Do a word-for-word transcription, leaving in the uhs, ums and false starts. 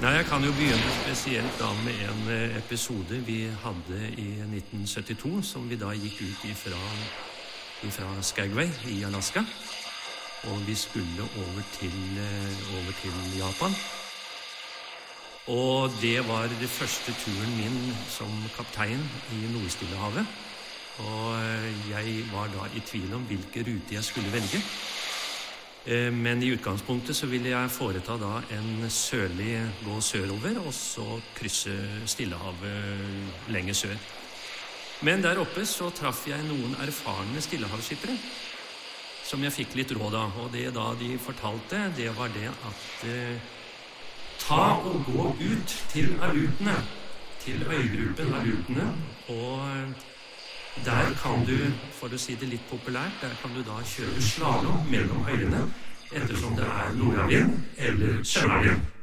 Nei, jeg kan jo begynne spesielt da med en episode vi hadde i nitten syttito, som vi da gikk ut ifra, ifra Skagway i Alaska, og vi skulle over til, over til Japan. Og det var det første turen min som kaptein i Nordstillehavet, og jeg var da i tvil om hvilke rute jeg skulle velge. Men i utgangspunktet så ville jeg foreta da en sørlig gå sørover, og så krysse Stillehavet lenger sør. Men der oppe så traff jeg noen erfarne stillehavsskippere, som jeg fikk litt råd av. Og det da de fortalte, det var det at eh, ta og gå ut til Alutene, til øygruppen Alutene, og der kan du, for å si det litt populært, der kan du da kjøre slalom mellom øyene, ettersom det er nordavind eller søndavind.